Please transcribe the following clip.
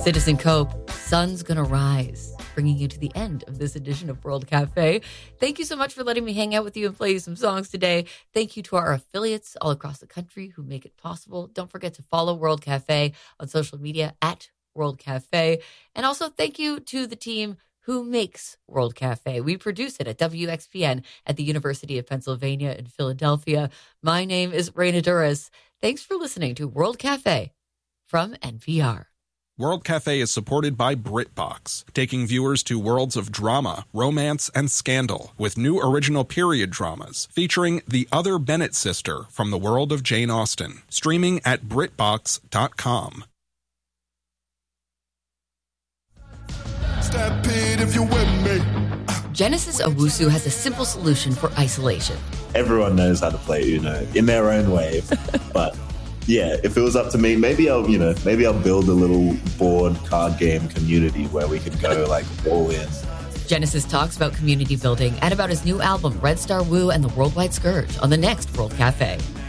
Citizen Cope, Sun's Gonna Rise, bringing you to the end of this edition of World Cafe. Thank you so much for letting me hang out with you and play you some songs today. Thank you to our affiliates all across the country who make it possible. Don't forget to follow World Cafe on social media at World Cafe. And also thank you to the team who makes World Cafe. We produce it at WXPN at the University of Pennsylvania in Philadelphia. My name is Raina Duras. Thanks for listening to World Cafe from NPR. World Cafe is supported by BritBox, taking viewers to worlds of drama, romance, and scandal with new original period dramas featuring the other Bennett sister from the world of Jane Austen, streaming at BritBox.com. Stampede if you with me. Genesis Owusu has a simple solution for isolation. Everyone knows how to play Uno in their own way, but yeah, if it was up to me, maybe I'll build a little board card game community where we could go like all in. Genesis talks about community building and about his new album, Red Star Woo and the Worldwide Scourge, on the next World Cafe.